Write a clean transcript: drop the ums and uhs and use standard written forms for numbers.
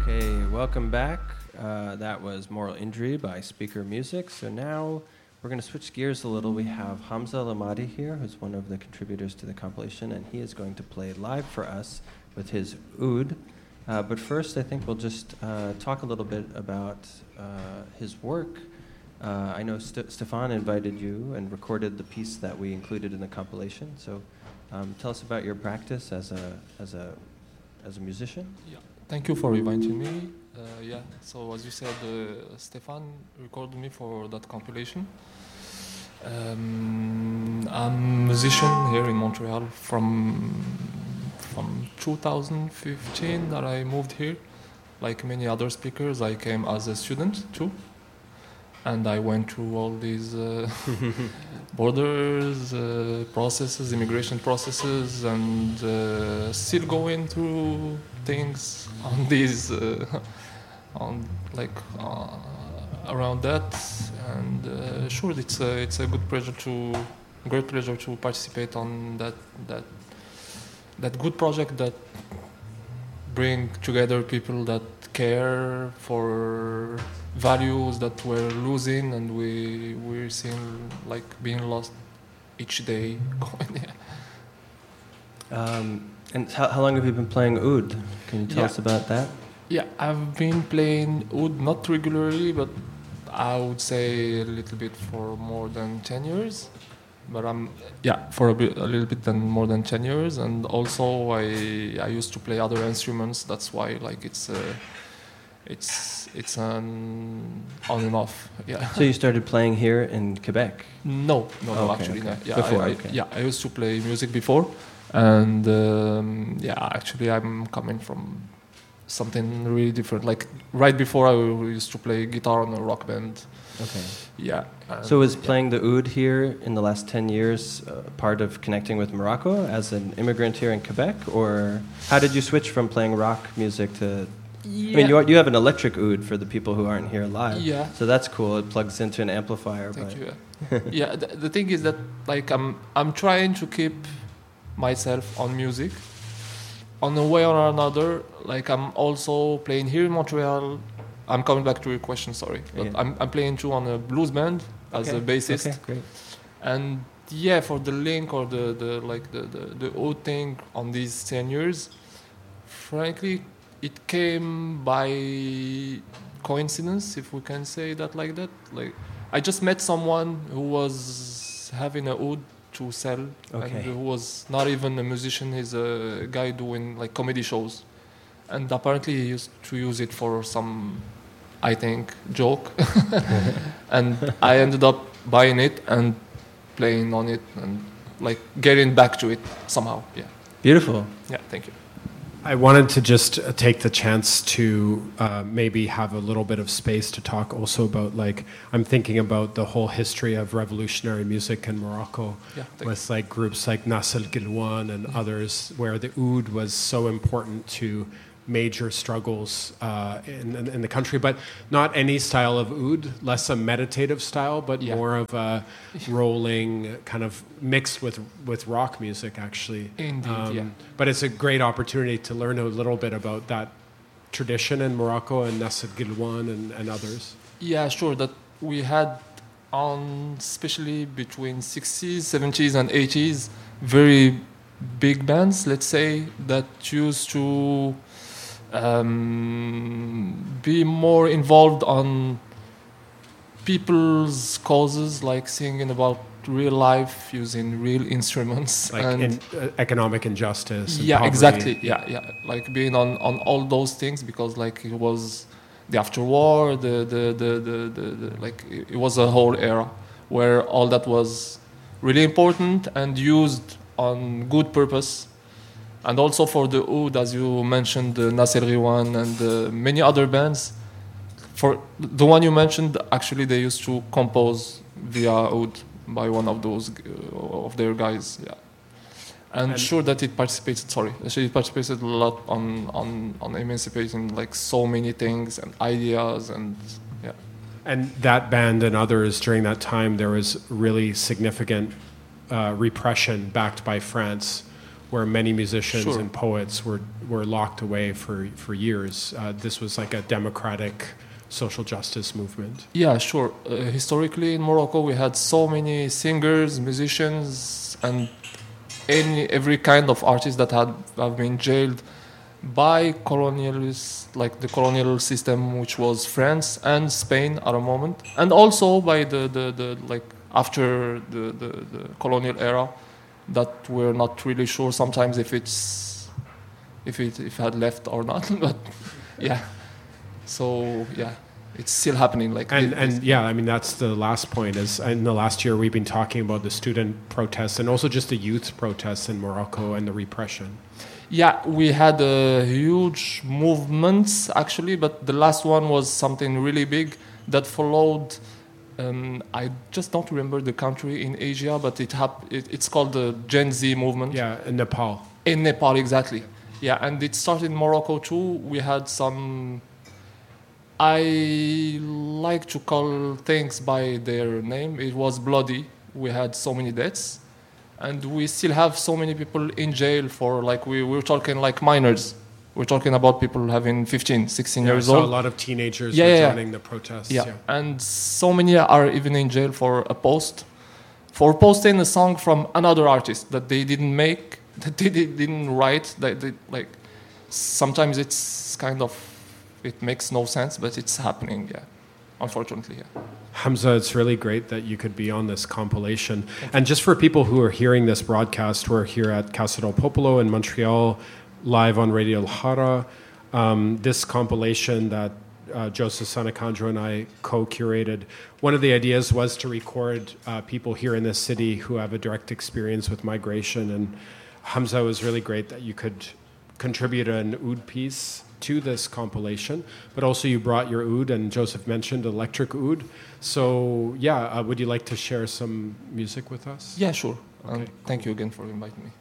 Okay, welcome back. That was Moral Injury by Speaker Music. So now we're going to switch gears a little. We have Hamza Lamadi here, who's one of the contributors to the compilation, and he is going to play live for us with his oud. But first, I think we'll just talk a little bit about his work. I know Stefan invited you and recorded the piece that we included in the compilation. So tell us about your practice as a musician. Yeah. Thank you for inviting me. So as you said, Stefan recorded me for that compilation. I'm a musician here in Montreal from 2015 that I moved here. Like many other speakers, I came as a student too. And I went through all these borders processes, immigration processes, and still going through things on these, around that. And sure, it's a great pleasure to participate on that good project that bring together people that care for values that we're losing, and we're seeing like being lost each day. And how long have you been playing oud? Can you tell us about that? Yeah, I've been playing oud not regularly, but I would say a little bit for more than 10 years. But for a little bit more than 10 years, and also I used to play other instruments. That's why like it's an on and off. Yeah. So you started playing here in Quebec? No, okay, actually, okay. no. Yeah, Before, I used to play music before, and actually I'm coming from something really different. Like right before, I used to play guitar in a rock band. Okay. Yeah. So was playing the oud here in the last 10 years part of connecting with Morocco as an immigrant here in Quebec, or how did you switch from playing rock music to? Yeah. I mean, you have an electric oud for the people who aren't here live. Yeah. So that's cool. It plugs into an amplifier. Thank you. Yeah. The thing is that like I'm trying to keep myself on music. On a way or another, like I'm also playing here in Montreal. I'm coming back to your question, sorry. But yeah. I'm playing too on a blues band as a bassist. Okay, great. And for the link or the old thing on these 10 years, frankly, it came by coincidence, if we can say that like that. Like I just met someone who was having a oud to sell, and who was not even a musician. He's a guy doing like comedy shows, and apparently he used to use it for some, I think, joke. And I ended up buying it and playing on it and like getting back to it somehow. Yeah. Beautiful. Yeah, thank you. I wanted to just take the chance to maybe have a little bit of space to talk also about, like, I'm thinking about the whole history of revolutionary music in Morocco with like groups like Nas El Gilwan and others, where the oud was so important to major struggles in the country, but not any style of oud, less a meditative style, but more of a rolling kind of mixed with rock music, actually. Indeed, But it's a great opportunity to learn a little bit about that tradition in Morocco and Nas El Gilwan and others. Yeah, sure. That we had especially between 60s, 70s, and 80s, very big bands, let's say, that used to be more involved on people's causes, like singing about real life using real instruments, like economic injustice and poverty. Exactly. Like being on all those things, because like it was the after war, the like it was a whole era where all that was really important and used on good purpose. And also for the oud, as you mentioned, the Nas El Gilwan and many other bands. For the one you mentioned, actually they used to compose via oud by one of those of their guys. Yeah, and sure that it participated. It participated a lot on emancipating like so many things and ideas and yeah. And that band and others during that time, there was really significant repression backed by France, where many musicians Sure. and poets were locked away for years. This was like a democratic social justice movement. Yeah, sure. Historically in Morocco, we had so many singers, musicians, and every kind of artist that have been jailed by colonialists, like the colonial system, which was France and Spain at a moment, and also by the like after the colonial era, that we're not really sure sometimes if it had left or not. But yeah, so yeah, it's still happening. Like And yeah, I mean that's the last point. Is in the last year we've been talking about the student protests and also just the youth protests in Morocco and the repression. Yeah, we had huge movements actually, but the last one was something really big that followed. I just don't remember the country in Asia, but it's called the Gen Z movement. Yeah, in Nepal. In Nepal, exactly. Yeah, and it started in Morocco too. We had some. I like to call things by their name. It was bloody. We had so many deaths. And we still have so many people in jail for, like, we're talking like minors. We're talking about people having 15, 16 years So old. a lot of teenagers Yeah, were yeah, joining the protests. Yeah. And so many are even in jail for posting a song from another artist that they didn't make, that they didn't write. Like, sometimes it's kind of, it makes no sense, but it's happening, yeah. Unfortunately, yeah. Hamza, it's really great that you could be on this compilation. And just for people who are hearing this broadcast, we're here at Casa del Popolo in Montreal, live on Radio Hara. This compilation that Joseph Sanacandro and I co-curated, one of the ideas was to record people here in this city who have a direct experience with migration. And Hamza, it was really great that you could contribute an oud piece to this compilation, but also you brought your oud, and Joseph mentioned electric oud. So yeah, would you like to share some music with us? Yeah, sure. Okay, Thank you again for inviting me.